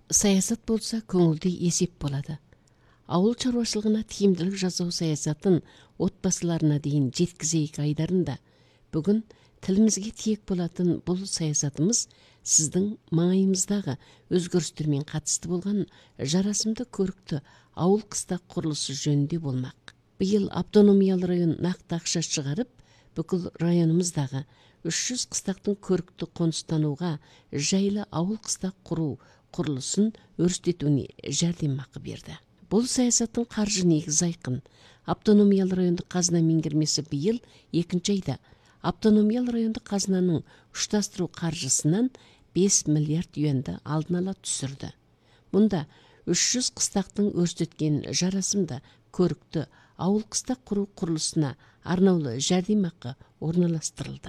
Саясат болса көңілде есеп болады. Ауыл шаруашылығына тиімділік жасау саясатын отбасыларына дейін жеткізейік айдарында. Бүгін тілімізге тиек болатын бұл саясатымыз сіздің маңайымыздағы өзгерістермен қатысты болған жарасымды көрікті ауыл қыстақ құрылысы жөнінде болмақ. Биыл автономиялы район нақты ақша шығарып, бүкіл районымыздағы 300 қыстақтың көрікті қоныстануға жайлы ауыл қыстақ құру құрылысын өрістетуіне жәрдемақы берді. Бұл саясаттың қаржы негізі айқын. Автономиялы райондық қазына меңгермесі биыл 2 айда автономиялы райондық қазынаның ұштастыру қаржысынан 5 миллиард юанды алдын ала түсірді. Мұнда 300 қыстақтың өрістеткен жарасымды көрікті ауыл қыстақ құру құрылысына арнаулы жәрдемақы орналастырылды.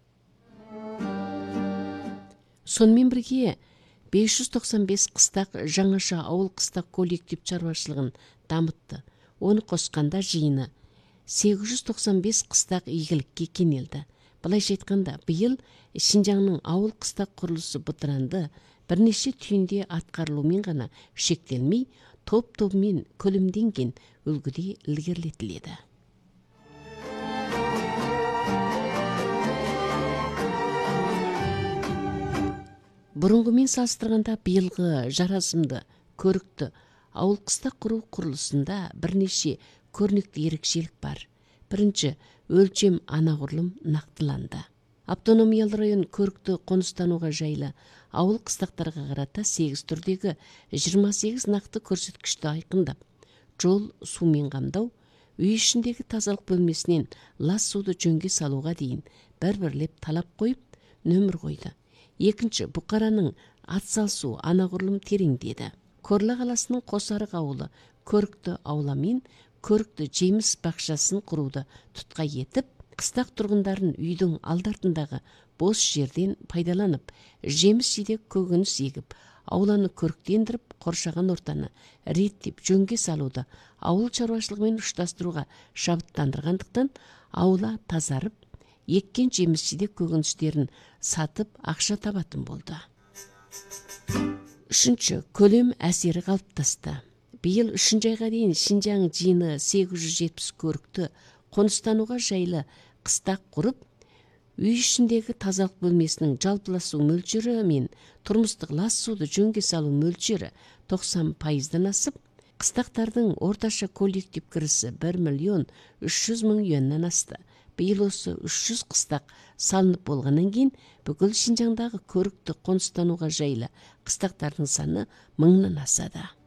Сонымен бірге 595 қыстақ жаңаша ауыл қыстақ коллектив шаруашылығын дамытты. Оны қосқанда жиыны 895 қыстақ игілікке кенелді. Былайша айтқанда, биыл Шинжаңның ауыл қыстақ құрылысы бытыранды, бірнеше түйінде атқарылумен ғана шектелмей, топ-тобымен көлемденген үлгіде ілгерілетіледі. Бұрынғымен салыстырғанда биылғы жарасымды көрікті ауыл қыстақ құру құрылысында бірнеше көрнекті ерекшелік бар. Бірінші, өлшем анағұрлым нақтыланды. Автономиялы район көрікті қоныстануға жайлы ауыл қыстақтарға қарата 8 түрдегі 28 нақты көрсеткішті айқындап, жол сумен қамдау, үй ішіндегі тазалық бөлмесінен лас суды жөнге салуға дейін бір-бірлеп талап қойып, нөмір қойды. Екінші, бұқараның атсалысу анағұрлым тереңдеді. Корла қаласының Қосарық ауылы көрікті ауламен көрікті жеміс бақшасын құруды тұтқа етіп, қыстақ тұрғындарын үйдің алдартындағы бос жерден пайдаланып, жеміс жидек көкөніс егіп, ауланы көріктендіріп, қоршаған ортаны реттеп жөнге салуды ауыл шаруашылығымен ұштастыруға шабыттандырғандықтан, аула тазарып, еккен жеміс жидек көкөністерін сатып ақша табатын болды. Үшінші, көлем әсері қалыптасты. Биыл 3 айға дейін Шинжаң жиыны 870 көрікті қоныстануға жайлы қыстақ құрып, үй ішіндегі тазалық бөлмесінің жалпыласу мөлшері мен тұрмыстық лас суды жөнге салу мөлшері 90%-дан асып, қыстақтардың орташа коллектив кірісі 1.300.000 юаннан асты. Биыл осы 300 қыстақ салынып болғаннан кейін бүкіл Шинжаңдағы көрікті қоныстануға жайлы қыстақтардың саны 1000-нан асады.